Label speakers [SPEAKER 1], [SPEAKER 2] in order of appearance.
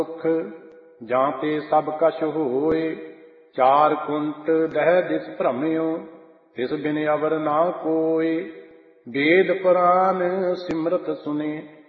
[SPEAKER 1] ਸੁਖ ਜਾਂ ਤੇ ਸਭ ਕਛ ਹੋਏ। ਚਾਰ ਕੁੰਟ ਦਹਿ ਦਿਸ ਭ੍ਰਮਿਓ ਤਿਸ ਬਿਨ ਅਵਰ ਨਾ ਕੋਇ। ਵੇਦ ਪੁਰਾਨ ਸਿਮਰਤ ਸੁਨੇ